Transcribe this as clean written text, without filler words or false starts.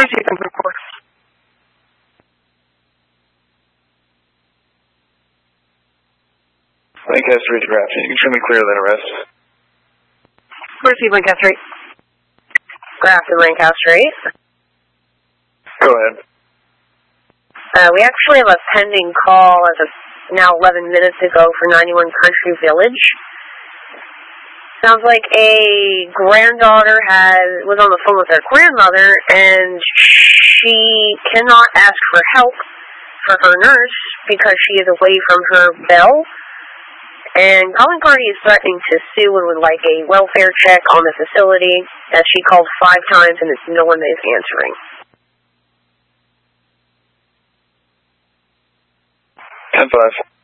receiving reports. Lancaster 8 to Grafton. You can show me clear of that arrest. Receive Lancaster 8. Grafton, Lancaster 8. Go ahead. We actually have a pending call as of now 11 minutes ago for 91 Country Village. Sounds like a granddaughter was on the phone with her grandmother, and she cannot ask for help for her nurse because she is away from her bell. And Collin Carney is threatening to sue and would like a welfare check on the facility, as she called 5 times and it's no one is answering. 10-5.